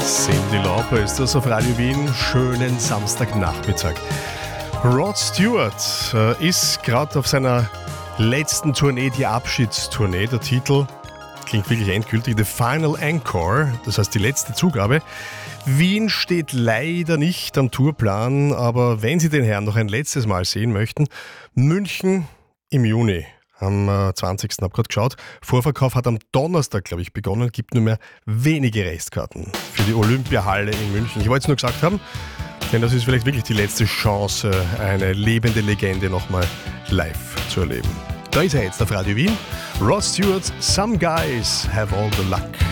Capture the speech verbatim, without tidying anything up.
Cyndi Lauper ist das auf Radio Wien. Schönen Samstagnachmittag. Rod Stewart äh, ist gerade auf seiner letzten Tournee, die Abschiedstournee. Der Titel klingt wirklich endgültig, The Final Encore, das heißt die letzte Zugabe. Wien steht leider nicht am Tourplan, aber wenn Sie den Herrn noch ein letztes Mal sehen möchten, München im Juni. Am zwanzigsten habe ich gerade geschaut. Vorverkauf hat am Donnerstag, glaube ich, begonnen. Gibt nur mehr wenige Restkarten für die Olympiahalle in München. Ich wollte es nur gesagt haben, denn das ist vielleicht wirklich die letzte Chance, eine lebende Legende nochmal live zu erleben. Da ist er jetzt auf Radio Wien. Rod Stewart, Some Guys Have All the Luck.